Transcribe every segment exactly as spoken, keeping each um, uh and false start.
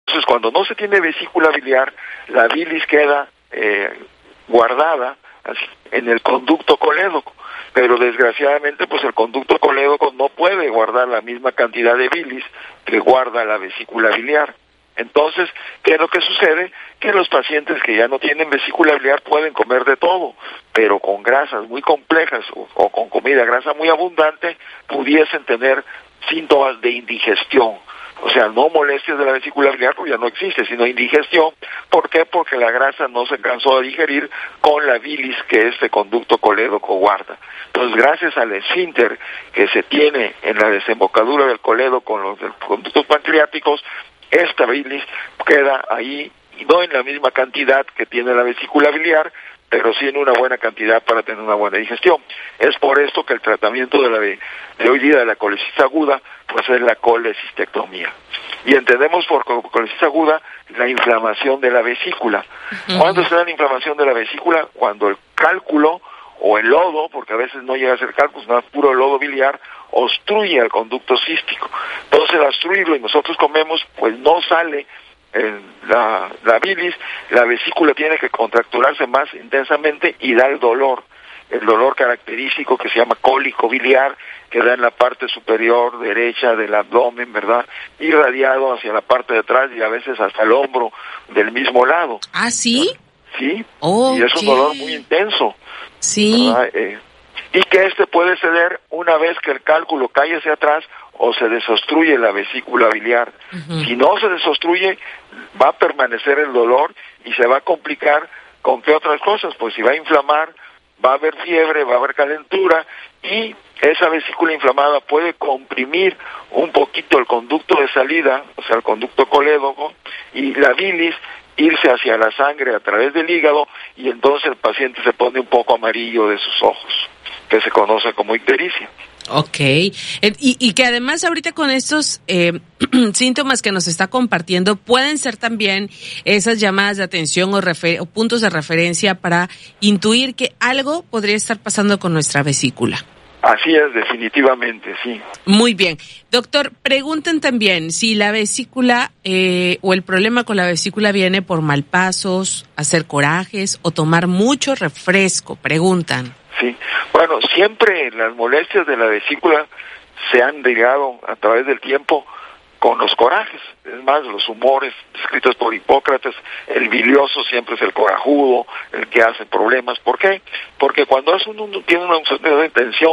Entonces, cuando no se tiene vesícula biliar, la bilis queda eh, guardada así, en el conducto colédoco, pero desgraciadamente pues el conducto colédoco no puede guardar la misma cantidad de bilis que guarda la vesícula biliar. Entonces, ¿qué es lo que sucede? Que los pacientes que ya no tienen vesícula biliar pueden comer de todo, pero con grasas muy complejas o, o con comida grasa muy abundante pudiesen tener síntomas de indigestión. O sea, no molestias de la vesícula biliar, porque ya no existe, sino indigestión. ¿Por qué? Porque la grasa no se cansó de digerir con la bilis que este conducto colédoco guarda. Entonces, gracias al esfínter que se tiene en la desembocadura del colédoco con los conductos pancreáticos, esta bilis queda ahí, y no en la misma cantidad que tiene la vesícula biliar, pero sí en una buena cantidad para tener una buena digestión. Es por esto que el tratamiento de la de, de hoy día de la colecitis aguda, pues es la colecistectomía. Y entendemos por colecitis aguda la inflamación de la vesícula. Uh-huh. ¿Cuándo se da la inflamación de la vesícula? Cuando el cálculo o el lodo, porque a veces no llega a ser cálculo, sino puro lodo biliar, obstruye el conducto cístico. Entonces, al obstruirlo y nosotros comemos, pues no sale En la, la bilis, la vesícula tiene que contracturarse más intensamente y da el dolor, el dolor característico que se llama cólico biliar, que da en la parte superior derecha del abdomen, ¿verdad? Irradiado hacia la parte de atrás y a veces hasta el hombro del mismo lado. ¿Ah, sí? Sí, oh, y es un ¿qué? dolor muy intenso. Sí. Eh, y que este puede ceder una vez que el cálculo cae hacia atrás o se desobstruye la vesícula biliar. Uh-huh. Si no se desobstruye, va a permanecer el dolor y se va a complicar con qué otras cosas, pues si va a inflamar, va a haber fiebre, va a haber calentura y esa vesícula inflamada puede comprimir un poquito el conducto de salida, o sea, el conducto colédoco, y la bilis irse hacia la sangre a través del hígado y entonces el paciente se pone un poco amarillo de sus ojos, que se conoce como ictericia. Ok, y, y que además ahorita con estos eh, síntomas que nos está compartiendo pueden ser también esas llamadas de atención o, refer- o puntos de referencia para intuir que algo podría estar pasando con nuestra vesícula. Así es, definitivamente, sí. Muy bien. Doctor, pregunten también si la vesícula eh, o el problema con la vesícula viene por malpasos, hacer corajes o tomar mucho refresco, preguntan. Sí, bueno, siempre las molestias de la vesícula se han ligado a través del tiempo con los corajes. Es más, los humores descritos por Hipócrates, el bilioso siempre es el corajudo, el que hace problemas. ¿Por qué? Porque cuando es un, uno tiene una de tensión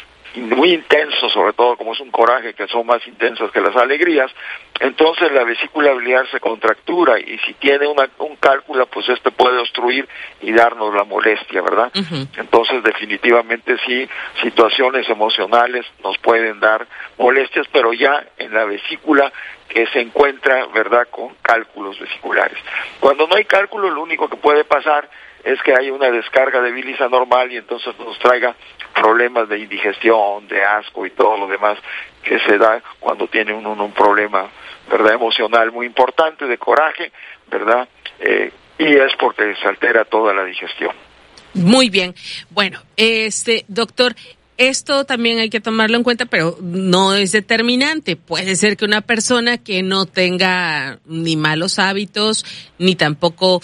muy intenso, sobre todo como es un coraje que son más intensas que las alegrías, entonces la vesícula biliar se contractura y si tiene una, un cálculo, pues este puede obstruir y darnos la molestia, ¿verdad? Uh-huh. Entonces definitivamente sí, situaciones emocionales nos pueden dar molestias, pero ya en la vesícula que se encuentra, ¿verdad?, con cálculos vesiculares. Cuando no hay cálculo, lo único que puede pasar es que hay una descarga de bilis anormal y entonces nos traiga problemas de indigestión, de asco y todo lo demás que se da cuando tiene uno un, un problema, ¿verdad?, emocional muy importante, de coraje, ¿verdad? Eh, y es porque se altera toda la digestión. Muy bien. Bueno, este, doctor, esto también hay que tomarlo en cuenta, pero no es determinante. Puede ser que una persona que no tenga ni malos hábitos, ni tampoco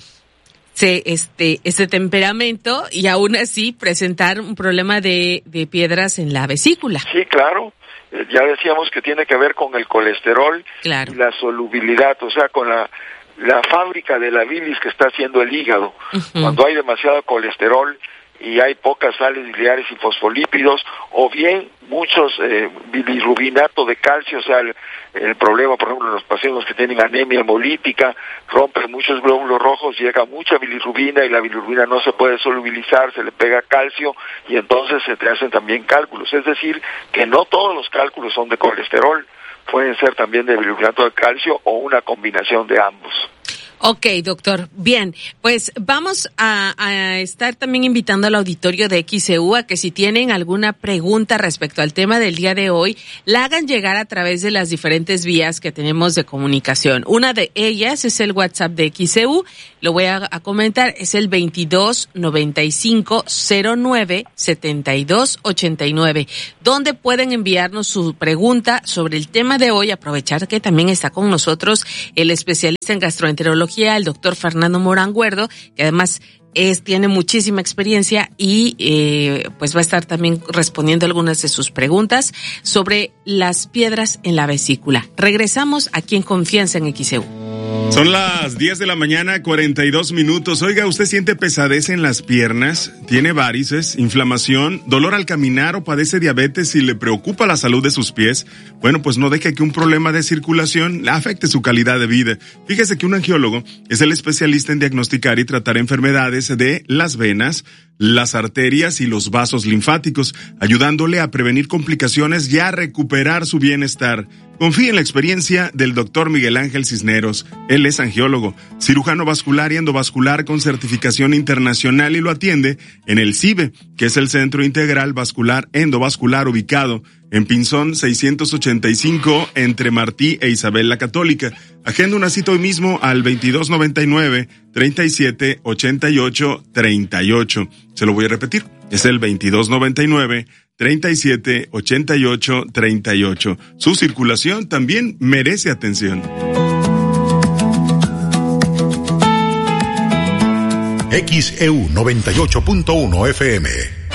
se, este, este temperamento, y aún así presentar un problema de, de piedras en la vesícula. Sí, claro. Eh, ya decíamos que tiene que ver con el colesterol, claro, y la solubilidad, o sea, con la, la fábrica de la bilis que está haciendo el hígado. Uh-huh. Cuando hay demasiado colesterol y hay pocas sales biliares y fosfolípidos, o bien muchos eh, bilirrubinato de calcio, o sea, el, el problema, por ejemplo, en los pacientes que tienen anemia hemolítica, rompen muchos glóbulos rojos, llega mucha bilirrubina y la bilirrubina no se puede solubilizar, se le pega calcio y entonces se te hacen también cálculos. Es decir, que no todos los cálculos son de colesterol, pueden ser también de bilirrubinato de calcio o una combinación de ambos. Ok, doctor. Bien, pues vamos a, a estar también invitando al auditorio de X E U a que si tienen alguna pregunta respecto al tema del día de hoy, la hagan llegar a través de las diferentes vías que tenemos de comunicación. Una de ellas es el WhatsApp de X E U, lo voy a, a comentar, es el veintidós noventa y cinco cero nueve setenta y dos ochenta y nueve, donde pueden enviarnos su pregunta sobre el tema de hoy. Aprovechar que también está con nosotros el especialista en gastroenterología, el doctor Fernando Morán Guerdo, que además es, tiene muchísima experiencia y eh, pues va a estar también respondiendo algunas de sus preguntas sobre las piedras en la vesícula. Regresamos aquí en Confianza en X E U. Son las diez de la mañana, cuarenta y dos minutos. Oiga, ¿usted siente pesadez en las piernas? ¿Tiene varices, inflamación, dolor al caminar o padece diabetes y le preocupa la salud de sus pies? Bueno, pues no deje que un problema de circulación afecte su calidad de vida. Fíjese que un angiólogo es el especialista en diagnosticar y tratar enfermedades de las venas, las arterias y los vasos linfáticos, ayudándole a prevenir complicaciones y a recuperar su bienestar. Confíe en la experiencia del doctor Miguel Ángel Cisneros. Él es angiólogo, cirujano vascular y endovascular con certificación internacional y lo atiende en el C I V E, que es el Centro Integral Vascular Endovascular ubicado en Pinzón seiscientos ochenta y cinco entre Martí e Isabel la Católica. Agenda una cita hoy mismo al veintidós noventa y nueve treinta y siete ochenta y ocho treinta y ocho. Se lo voy a repetir. Es el veintidós noventa y nueve treinta y siete ochenta y ocho treinta y ocho. Su circulación también merece atención. X E U noventa y ocho punto uno F M.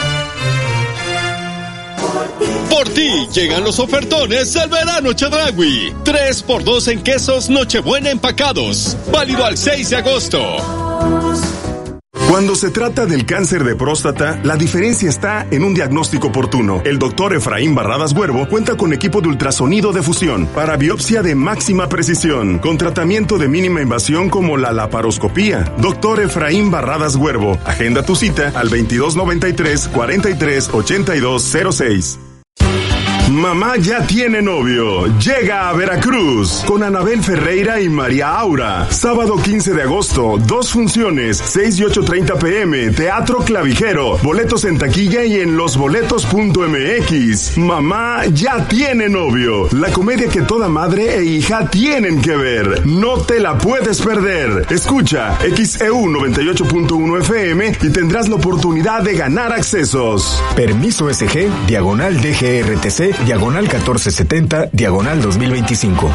Por ti llegan los ofertones del verano Chedraui. tres por dos en quesos Nochebuena empacados. Válido al seis de agosto. Cuando se trata del cáncer de próstata, la diferencia está en un diagnóstico oportuno. El doctor Efraín Barradas Huervo cuenta con equipo de ultrasonido de fusión para biopsia de máxima precisión, con tratamiento de mínima invasión como la laparoscopía. Doctor Efraín Barradas Huervo, agenda tu cita al veintidós noventa y tres cuarenta y tres ochenta y dos cero seis. Mamá ya tiene novio. Llega a Veracruz con Anabel Ferreira y María Aura. Sábado quince de agosto, dos funciones, seis y ocho treinta pm, Teatro Clavijero. Boletos en taquilla y en losboletos punto m x. Mamá ya tiene novio. La comedia que toda madre e hija tienen que ver. No te la puedes perder. Escucha X E U noventa y ocho punto uno F M y tendrás la oportunidad de ganar accesos. Permiso S G, diagonal D G R T C, diagonal catorce setenta, diagonal dos mil veinticinco.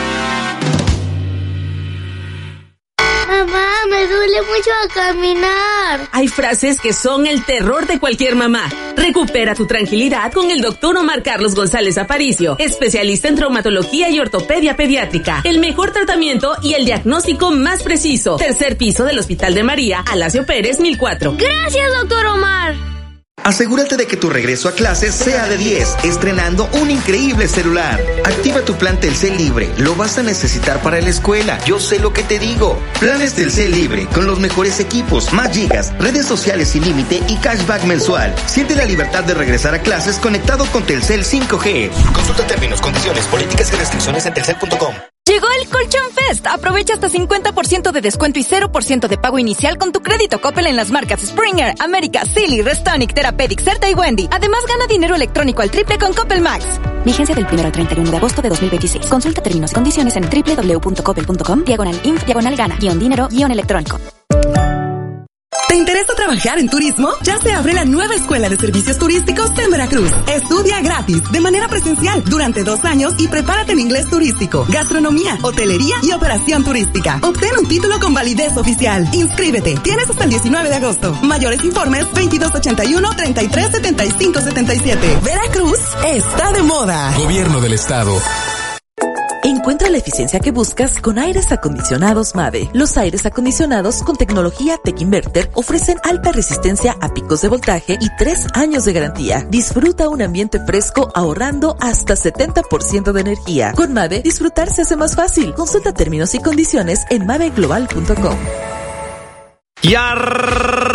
Mamá, me duele mucho a caminar. Hay frases que son el terror de cualquier mamá. Recupera tu tranquilidad con el doctor Omar Carlos González Aparicio, especialista en traumatología y ortopedia pediátrica. El mejor tratamiento y el diagnóstico más preciso. Tercer piso del Hospital de María, Alasio Pérez, mil cuatro. Gracias, doctor Omar. Asegúrate de que tu regreso a clases sea de diez, estrenando un increíble celular. Activa tu plan Telcel Libre, lo vas a necesitar para la escuela, yo sé lo que te digo. Planes Telcel Libre, con los mejores equipos, más gigas, redes sociales sin límite y cashback mensual. Siente la libertad de regresar a clases conectado con Telcel cinco G. Consulta términos, condiciones, políticas y restricciones en telcel punto com. Llegó el Colchón Fest. Aprovecha hasta cincuenta por ciento de descuento y cero por ciento de pago inicial con tu crédito Coppel en las marcas Springer, América, Silly, Restonic, Therapeutic, Certa y Wendy. Además, gana dinero electrónico al triple con Coppel Max. Vigencia del primero al treinta y uno de agosto de dos mil veintiséis. Consulta términos y condiciones en doble u doble u doble u punto coppel punto com, diagonal inf, diagonal gana, guión dinero, guión electrónico. ¿Te interesa trabajar en turismo? Ya se abre la nueva Escuela de Servicios Turísticos en Veracruz. Estudia gratis, de manera presencial, durante dos años y prepárate en inglés turístico, gastronomía, hotelería y operación turística. Obtén un título con validez oficial. Inscríbete. Tienes hasta el diecinueve de agosto. Mayores informes veintidós ochenta y uno treinta y tres setenta y cinco setenta y siete. Veracruz está de moda. Gobierno del Estado. Encuentra la eficiencia que buscas con aires acondicionados MAVE. Los aires acondicionados con tecnología Tech Inverter ofrecen alta resistencia a picos de voltaje y tres años de garantía. Disfruta un ambiente fresco ahorrando hasta setenta por ciento de energía. Con MAVE, disfrutar se hace más fácil. Consulta términos y condiciones en mave global punto com. Y arre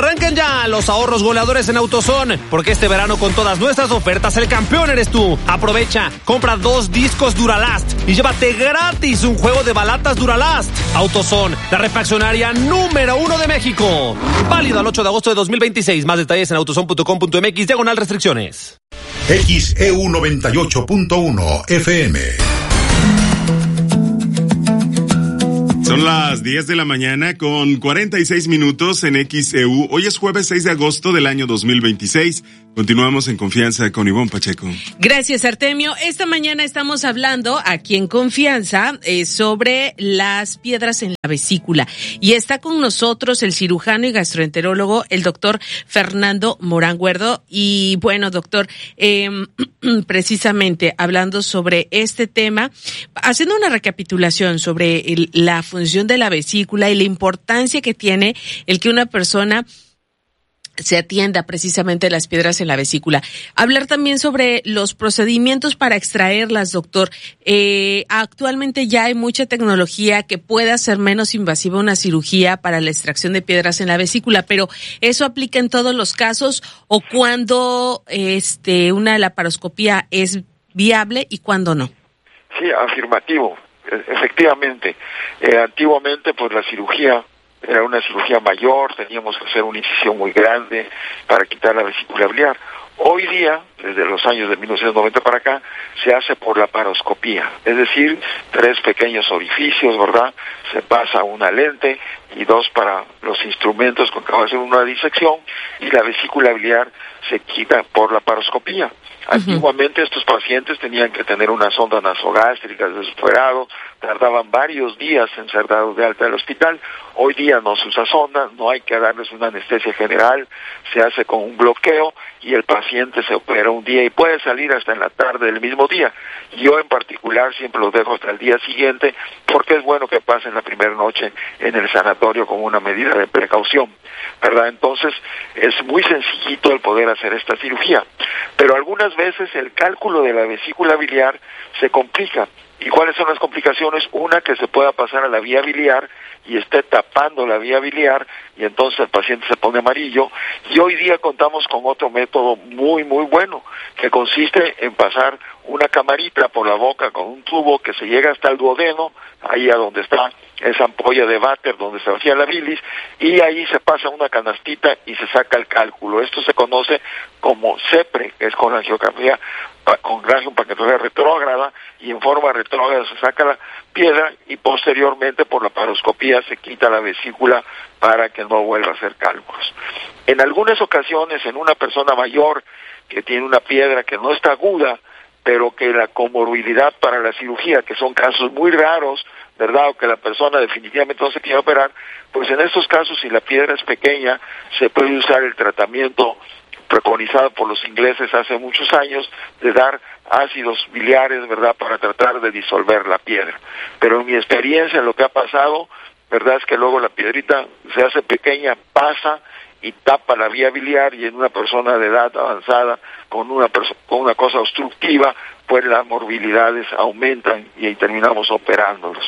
Arranquen ya los ahorros goleadores en AutoZone, porque este verano con todas nuestras ofertas el campeón eres tú. Aprovecha, compra dos discos Duralast y llévate gratis un juego de balatas Duralast. AutoZone, la refaccionaria número uno de México. Válido al ocho de agosto de dos mil veintiséis. Más detalles en autozone punto com punto mx, diagonal restricciones. X E U noventa y ocho punto uno F M. Son las diez de la mañana con cuarenta y seis minutos en X E U. Hoy es jueves seis de agosto del año dos mil veintiséis. Continuamos en Confianza con Ivonne Pacheco. Gracias, Artemio. Esta mañana estamos hablando aquí en Confianza eh, sobre las piedras en la vesícula. Y está con nosotros el cirujano y gastroenterólogo, el doctor Fernando Morán Guerdo. Y bueno, doctor, eh, precisamente hablando sobre este tema, haciendo una recapitulación sobre el, la función de la vesícula y la importancia que tiene el que una persona se atienda precisamente las piedras en la vesícula. Hablar también sobre los procedimientos para extraerlas, doctor. Eh, actualmente ya hay mucha tecnología que puede hacer menos invasiva una cirugía para la extracción de piedras en la vesícula, pero ¿eso aplica en todos los casos o cuando este, una laparoscopía es viable y cuándo no? Sí, afirmativo. Efectivamente. Eh, antiguamente, pues la cirugía era una cirugía mayor, teníamos que hacer una incisión muy grande para quitar la vesícula biliar. Hoy día, desde los años de mil novecientos noventa para acá, se hace por laparoscopía, es decir, tres pequeños orificios, ¿verdad? Se pasa una lente y dos para los instrumentos con que va a hacer una disección y la vesícula biliar se quita por laparoscopía. Antiguamente estos pacientes tenían que tener una sonda nasogástrica de esfuerado, tardaban varios días en ser dados de alta del hospital. Hoy día no se usa sonda, no hay que darles una anestesia general, se hace con un bloqueo y el paciente se opera un día y puede salir hasta en la tarde del mismo día. Yo en particular siempre los dejo hasta el día siguiente porque es bueno que pasen la primera noche en el sanatorio como una medida de precaución, ¿verdad? Entonces es muy sencillito el poder hacer esta cirugía, pero algunas veces el cálculo de la vesícula biliar se complica. ¿Y cuáles son las complicaciones? Una, que se pueda pasar a la vía biliar y esté tapando la vía biliar y entonces el paciente se pone amarillo. Y hoy día contamos con otro método muy, muy bueno, que consiste en pasar una camarita por la boca con un tubo que se llega hasta el duodeno, ahí a donde está esa ampolla de váter donde se vacía la bilis, y ahí se pasa una canastita y se saca el cálculo. Esto se conoce como CEPRE, que es con angiografía, con radiopaquetografía retrógrada, y en forma retrógrada se saca la piedra y posteriormente por la laparoscopía se quita la vesícula para que no vuelva a hacer cálculos. En algunas ocasiones, en una persona mayor que tiene una piedra que no está aguda, pero que la comorbilidad para la cirugía, que son casos muy raros, ¿verdad?, o que la persona definitivamente no se quiere operar, pues en estos casos, si la piedra es pequeña, se puede usar el tratamiento preconizado por los ingleses hace muchos años de dar ácidos biliares, ¿verdad?, para tratar de disolver la piedra. Pero en mi experiencia, lo que ha pasado, ¿verdad?, es que luego la piedrita se hace pequeña, pasa y tapa la vía biliar, y en una persona de edad avanzada con una perso- con una cosa obstructiva, pues las morbilidades aumentan y ahí terminamos operándolos.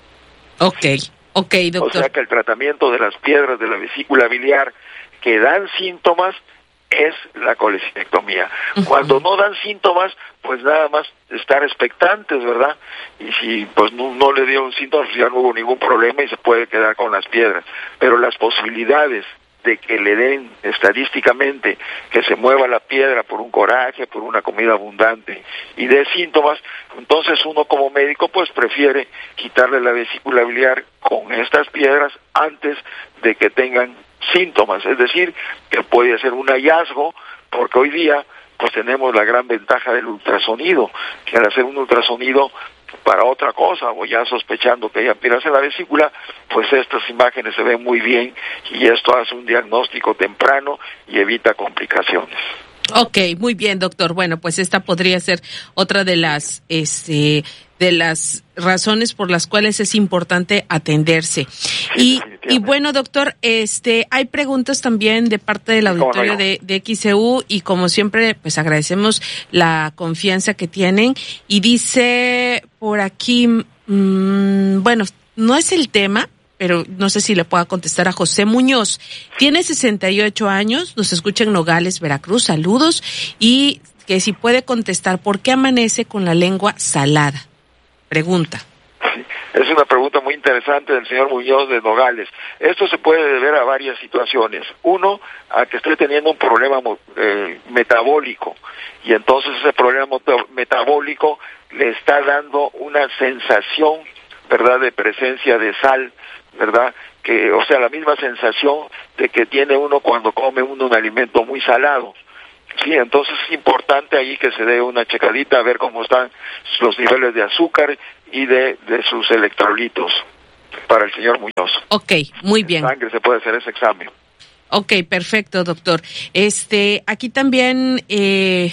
Okay, okay, doctor. O sea que el tratamiento de las piedras de la vesícula biliar que dan síntomas es la colecinectomía. Uh-huh. Cuando no dan síntomas, pues nada más estar expectantes, ¿verdad? Y si pues no, no le dio síntomas, ya no hubo ningún problema y se puede quedar con las piedras. Pero las posibilidades de que le den estadísticamente que se mueva la piedra por un coraje, por una comida abundante y de síntomas, entonces uno como médico pues prefiere quitarle la vesícula biliar con estas piedras antes de que tengan síntomas, es decir, que puede ser un hallazgo, porque hoy día pues tenemos la gran ventaja del ultrasonido, que al hacer un ultrasonido para otra cosa, o ya sospechando que hay piedras en la vesícula, pues estas imágenes se ven muy bien y esto hace un diagnóstico temprano y evita complicaciones. Ok, muy bien, doctor. Bueno, pues esta podría ser otra de las este de las razones por las cuales es importante atenderse. Sí, y y bueno, doctor, este hay preguntas también de parte del auditorio no, no. de, de X E U, y como siempre, pues agradecemos la confianza que tienen. Y dice por aquí, mmm, bueno, no es el tema, pero no sé si le pueda contestar a José Muñoz. Tiene sesenta y ocho años, nos escucha en Nogales, Veracruz, saludos, y que si puede contestar por qué amanece con la lengua salada. Pregunta. Sí, es una pregunta muy interesante del señor Muñoz de Nogales. Esto se puede deber a varias situaciones. Uno, a que esté teniendo un problema eh, metabólico, y entonces ese problema metabólico le está dando una sensación, ¿verdad?, de presencia de sal, ¿verdad?, que, o sea, la misma sensación de que tiene uno cuando come uno un alimento muy salado. Sí, entonces es importante ahí que se dé una checadita a ver cómo están los niveles de azúcar y de, de sus electrolitos para el señor Muñoz. Ok, muy bien. En sangre se puede hacer ese examen. Ok, perfecto, doctor. Este, aquí también eh,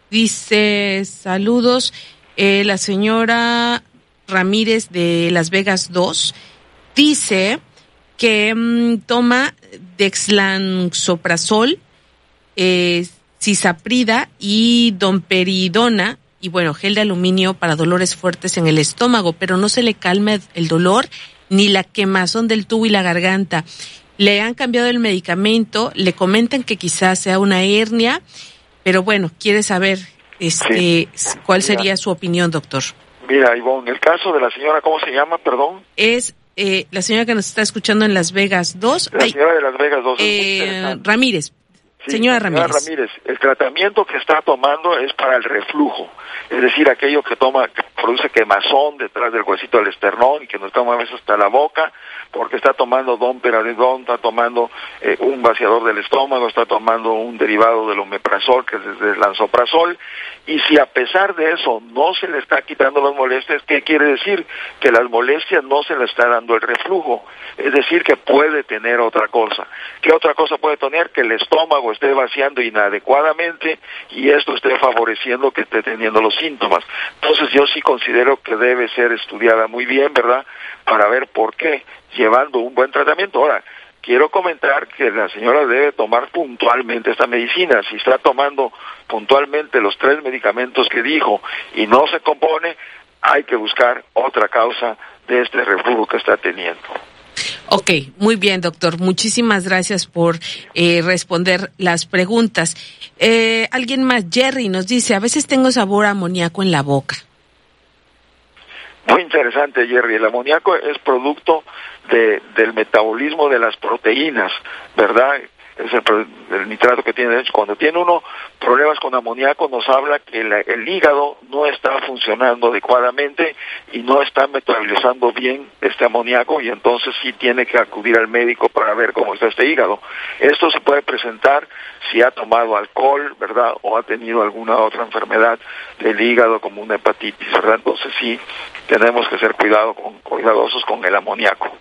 dice saludos eh, la señora Ramírez de Las Vegas dos. Dice que mmm, toma dexlansoprazol, eh, cisaprida y domperidona, y bueno, gel de aluminio para dolores fuertes en el estómago, pero no se le calma el dolor ni la quemazón del tubo y la garganta. Le han cambiado el medicamento, le comentan que quizás sea una hernia, pero bueno, quiere saber este sí. cuál sería Mira. su opinión, doctor. Mira, Ivonne, el caso de la señora, ¿cómo se llama, perdón? Es eh, la señora que nos está escuchando en Las Vegas dos. La Ay, señora de Las Vegas dos. Eh, Ramírez. Sí, señora, señora Ramírez. Ramírez, el tratamiento que está tomando es para el reflujo, es decir, aquello que toma, que produce quemazón detrás del huesito del esternón y que nos toma a veces hasta la boca, porque está tomando domperidona, está tomando eh, un vaciador del estómago, está tomando un derivado del omeprazol, que es el lansoprazol, y si a pesar de eso no se le está quitando las molestias, ¿qué quiere decir? Que las molestias no se le está dando el reflujo, es decir, que puede tener otra cosa. ¿Qué otra cosa puede tener? Que el estómago esté vaciando inadecuadamente y esto esté favoreciendo que esté teniendo los síntomas. Entonces yo sí considero que debe ser estudiada muy bien, ¿verdad?, para ver por qué, llevando un buen tratamiento. Ahora, quiero comentar que la señora debe tomar puntualmente esta medicina. Si está tomando puntualmente los tres medicamentos que dijo y no se compone, hay que buscar otra causa de este reflujo que está teniendo. Ok, muy bien, doctor. Muchísimas gracias por eh, responder las preguntas. Eh, alguien más, Jerry, nos dice, a veces tengo sabor a amoníaco en la boca. Muy interesante, Jerry. El amoníaco es producto de, del metabolismo de las proteínas, ¿verdad? Es el, el nitrato que tiene. De hecho, cuando tiene uno problemas con amoníaco, nos habla que la, el hígado no está funcionando adecuadamente y no está metabolizando bien este amoníaco, y entonces sí tiene que acudir al médico para ver cómo está este hígado. Esto se puede presentar si ha tomado alcohol, ¿verdad?, o ha tenido alguna otra enfermedad del hígado como una hepatitis, ¿verdad? Entonces sí tenemos que ser cuidado con, cuidadosos con el amoníaco.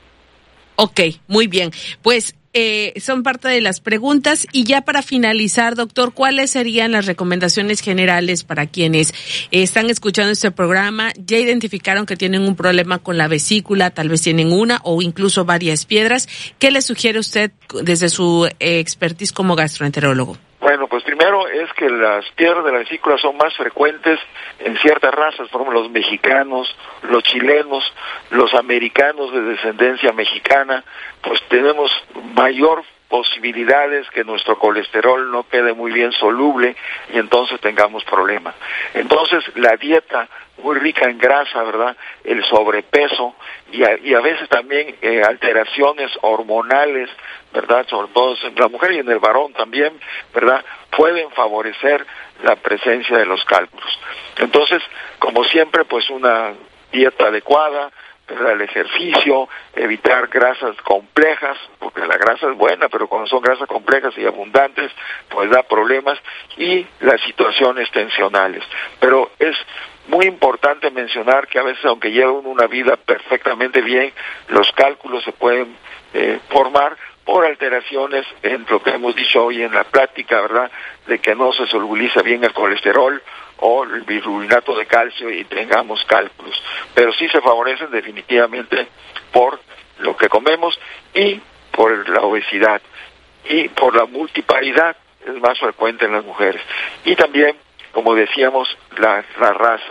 Ok, muy bien. Pues eh, son parte de las preguntas, y ya para finalizar, doctor, ¿cuáles serían las recomendaciones generales para quienes eh, están escuchando este programa? Ya identificaron que tienen un problema con la vesícula, tal vez tienen una o incluso varias piedras. ¿Qué le sugiere usted desde su eh, expertise como gastroenterólogo? Bueno, pues primero es que las piedras de la vesícula son más frecuentes en ciertas razas, por ejemplo los mexicanos, los chilenos, los americanos de descendencia mexicana, pues tenemos mayor posibilidades que nuestro colesterol no quede muy bien soluble y entonces tengamos problemas. Entonces la dieta muy rica en grasa, ¿verdad?, el sobrepeso y a, y a veces también eh, alteraciones hormonales, ¿verdad?, sobre todo en la mujer y en el varón también, ¿verdad?, pueden favorecer la presencia de los cálculos. Entonces, como siempre, pues una dieta adecuada, ¿verdad?, el ejercicio, evitar grasas complejas, porque la grasa es buena, pero cuando son grasas complejas y abundantes, pues da problemas, y las situaciones tensionales. Pero es muy importante mencionar que a veces, aunque lleve uno una vida perfectamente bien, los cálculos se pueden eh, formar por alteraciones en lo que hemos dicho hoy en la plática, ¿verdad?, de que no se solubiliza bien el colesterol o el bicarbonato de calcio y tengamos cálculos. Pero sí se favorecen definitivamente por lo que comemos y por la obesidad y por la multiparidad, es más frecuente en las mujeres. Y también, como decíamos, la, la raza.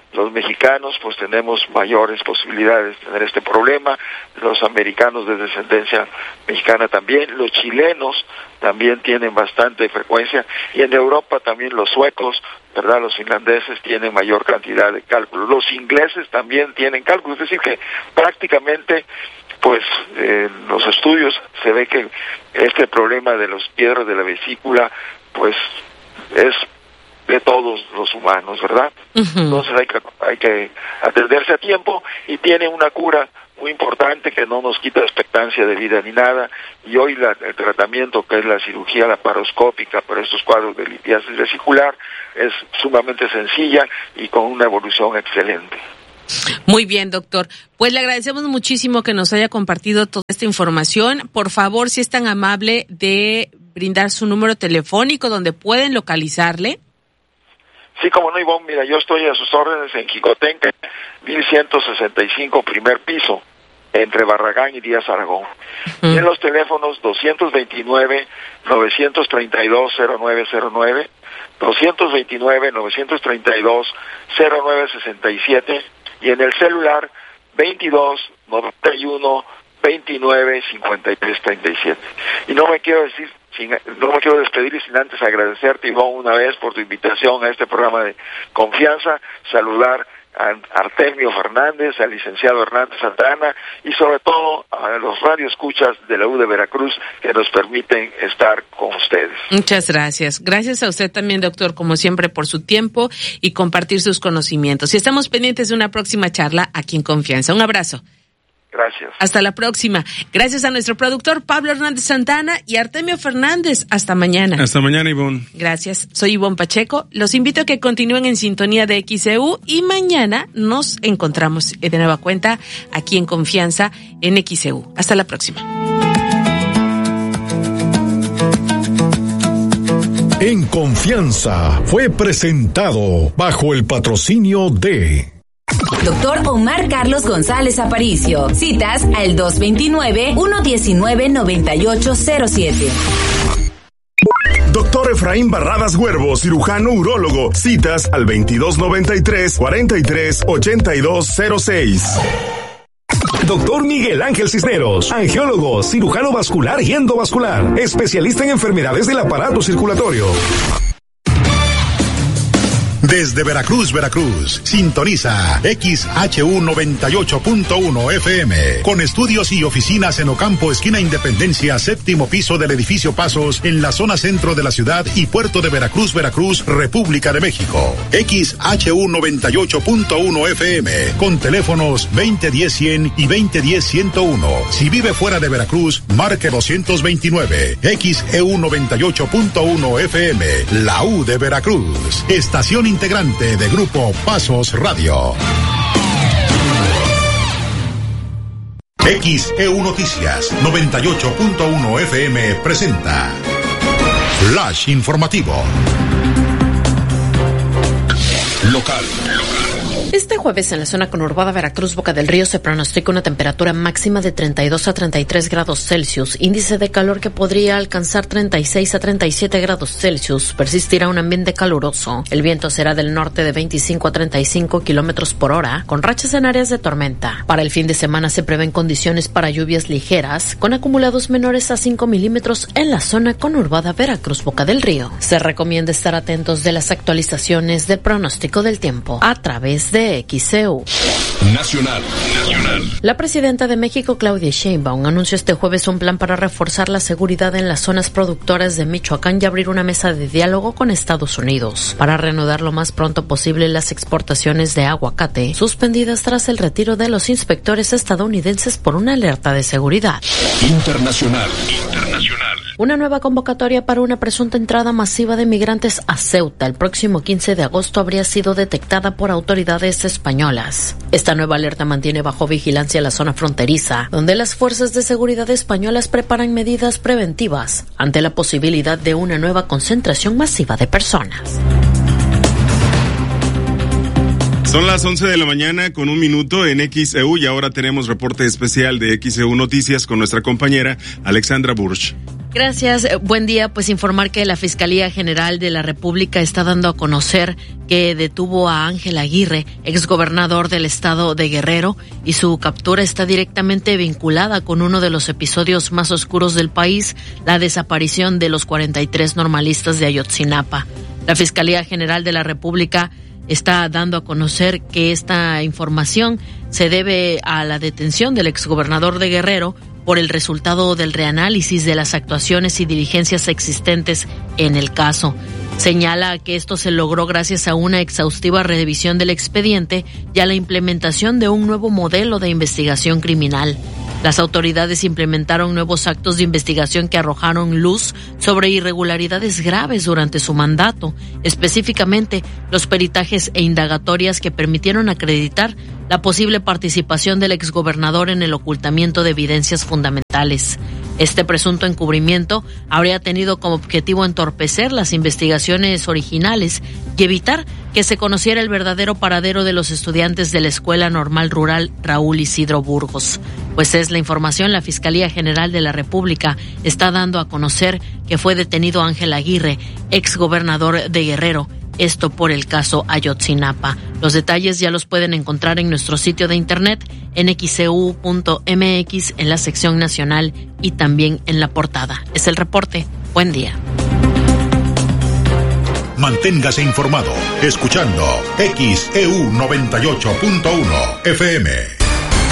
Los mexicanos pues tenemos mayores posibilidades de tener este problema, los americanos de descendencia mexicana también, los chilenos también tienen bastante frecuencia, y en Europa también los suecos, ¿verdad? Los finlandeses tienen mayor cantidad de cálculos, los ingleses también tienen cálculos, es decir que prácticamente pues eh, en los estudios se ve que este problema de los piedras de la vesícula pues es de todos los humanos, ¿verdad? Uh-huh. Entonces hay que, hay que atenderse a tiempo, y tiene una cura muy importante que no nos quita expectancia de vida ni nada, y hoy la, el tratamiento, que es la cirugía laparoscópica para estos cuadros de litiasis vesicular, es sumamente sencilla y con una evolución excelente. Muy bien, doctor. Pues le agradecemos muchísimo que nos haya compartido toda esta información. Por favor, si es tan amable de brindar su número telefónico donde pueden localizarle. Sí, como no, Ivonne, mira, yo estoy a sus órdenes en Jicotenca, mil ciento sesenta y cinco, primer piso, entre Barragán y Díaz Aragón. Uh-huh. Y en los teléfonos doscientos veintinueve, novecientos treinta y dos, cero nueve cero nueve, doscientos veintinueve, novecientos treinta y dos, cero nueve sesenta y siete, y en el celular veintidós, noventa y uno, veintinueve, cincuenta y tres, treinta y siete. Y no me quiero decir, sin, no me quiero despedir sin antes agradecerte, Ivonne, una vez por tu invitación a este programa de confianza, saludar a Artemio Fernández, al licenciado Hernández Santana, y sobre todo a los radioescuchas de la U de Veracruz que nos permiten estar con ustedes. Muchas gracias. Gracias a usted también, doctor, como siempre, por su tiempo y compartir sus conocimientos. Y estamos pendientes de una próxima charla aquí en Confianza. Un abrazo. Gracias. Hasta la próxima. Gracias a nuestro productor Pablo Hernández Santana y Artemio Fernández. Hasta mañana. Hasta mañana, Ivonne. Gracias. Soy Ivonne Pacheco. Los invito a que continúen en sintonía de X E U y mañana nos encontramos de nueva cuenta aquí en Confianza en X E U. Hasta la próxima. En Confianza fue presentado bajo el patrocinio de Doctor Omar Carlos González Aparicio. Citas al dos veintinueve, uno diecinueve, noventa y ocho cero siete. Doctor Efraín Barradas Huervo, cirujano urólogo. Citas al veintidós noventa y tres, cuarenta y tres, ochenta y dos cero seis. Doctor Miguel Ángel Cisneros, angiólogo, cirujano vascular y endovascular, especialista en enfermedades del aparato circulatorio. Desde Veracruz, Veracruz, sintoniza X H U noventa y ocho punto uno F M, con estudios y oficinas en Ocampo, esquina Independencia, séptimo piso del edificio Pasos, en la zona centro de la ciudad y puerto de Veracruz, Veracruz, República de México. X H U noventa y ocho punto uno F M, con teléfonos veinte diez cien y veinte diez ciento uno. Si vive fuera de Veracruz, marque doscientos veintinueve. X E U noventa y ocho punto uno F M, la U de Veracruz. Estación integrante de Grupo Pasos Radio. X E U Noticias noventa y ocho punto uno F M presenta Flash Informativo. Local. Este jueves en la zona conurbada Veracruz, Boca del Río, se pronostica una temperatura máxima de treinta y dos a treinta y tres grados Celsius, índice de calor que podría alcanzar treinta y seis a treinta y siete grados Celsius. Persistirá un ambiente caluroso. El viento será del norte de veinticinco a treinta y cinco kilómetros por hora, con rachas en áreas de tormenta. Para el fin de semana se prevén condiciones para lluvias ligeras, con acumulados menores a cinco milímetros en la zona conurbada Veracruz, Boca del Río. Se recomienda estar atentos de las actualizaciones de pronóstico del tiempo a través de X E U. Nacional, nacional. La presidenta de México, Claudia Sheinbaum, anunció este jueves un plan para reforzar la seguridad en las zonas productoras de Michoacán y abrir una mesa de diálogo con Estados Unidos para reanudar lo más pronto posible las exportaciones de aguacate, suspendidas tras el retiro de los inspectores estadounidenses por una alerta de seguridad. Internacional, internacional. Una nueva convocatoria para una presunta entrada masiva de migrantes a Ceuta el próximo quince de agosto habría sido detectada por autoridades españolas. Esta nueva alerta mantiene bajo vigilancia la zona fronteriza, donde las fuerzas de seguridad españolas preparan medidas preventivas ante la posibilidad de una nueva concentración masiva de personas. Son las once de la mañana con un minuto en X E U y ahora tenemos reporte especial de X E U Noticias con nuestra compañera Alexandra Bursch. Gracias. Buen día. Pues informar que la Fiscalía General de la República está dando a conocer que detuvo a Ángel Aguirre, exgobernador del estado de Guerrero, y su captura está directamente vinculada con uno de los episodios más oscuros del país, la desaparición de los cuarenta y tres normalistas de Ayotzinapa. La Fiscalía General de la República está dando a conocer que esta información se debe a la detención del exgobernador de Guerrero por el resultado del reanálisis de las actuaciones y diligencias existentes en el caso. Señala que esto se logró gracias a una exhaustiva revisión del expediente y a la implementación de un nuevo modelo de investigación criminal. Las autoridades implementaron nuevos actos de investigación que arrojaron luz sobre irregularidades graves durante su mandato, específicamente los peritajes e indagatorias que permitieron acreditar la posible participación del exgobernador en el ocultamiento de evidencias fundamentales. Este presunto encubrimiento habría tenido como objetivo entorpecer las investigaciones originales y evitar que se conociera el verdadero paradero de los estudiantes de la Escuela Normal Rural Raúl Isidro Burgos. Pues es la información, la Fiscalía General de la República está dando a conocer que fue detenido Ángel Aguirre, exgobernador de Guerrero, esto por el caso Ayotzinapa. Los detalles ya los pueden encontrar en nuestro sitio de internet en x c u punto m x en la sección nacional y también en la portada. Es el reporte. Buen día. Manténgase informado escuchando X E U noventa y ocho punto uno F M.